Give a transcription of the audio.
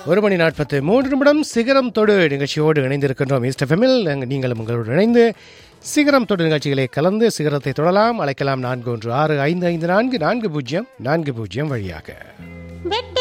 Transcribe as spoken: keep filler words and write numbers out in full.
ஒரு மணி நாற்பத்து மூன்று நிமிடம் சிகரம் தொடு நிகழ்ச்சியோடு இணைந்திருக்கின்றோம். ஈஸ்ட் எஃப்எம்மில் நீங்களும் உங்களோடு இணைந்து சிகரம் தொடு நிகழ்ச்சிகளை கலந்து சிகரத்தை தொடலாம். அழைக்கலாம் நான்கு ஒன்று ஆறு ஐந்து ஐந்து நான்கு நான்கு பூஜ்ஜியம் நான்கு பூஜ்ஜியம் வழியாக.